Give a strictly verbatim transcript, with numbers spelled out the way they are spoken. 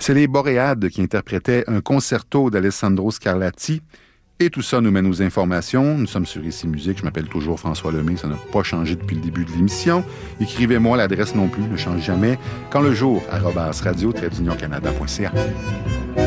C'est les Boréades qui interprétaient un concerto d'Alessandro Scarlatti. Et tout ça nous mène aux informations. Nous sommes sur Ici Musique. Je m'appelle toujours François Lemay. Ça n'a pas changé depuis le début de l'émission. Écrivez-moi, l'adresse non plus ne change jamais. Quand le jour, arobase radio tiret union canada point c a.